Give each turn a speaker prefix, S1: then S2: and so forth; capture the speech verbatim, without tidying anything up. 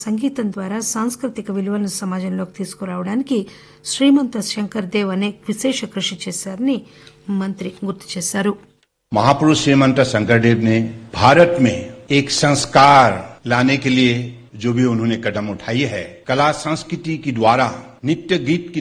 S1: సంగీతం ద్వారా సాంస్కృతిక విలువలను సమాజంలోకి తీసుకురావడానికి శ్రీమంత శంకర్ దేవ్ అనేక విశేష కృషి చేశారని మంత్రి గుర్తు చేశారు.
S2: महापुरुष श्रीमंत शंकरदेव ने भारत में एक संस्कार लाने के लिए जो भी उन्होंने कदम उठाई है, कला संस्कृति के द्वारा नित्य गीत की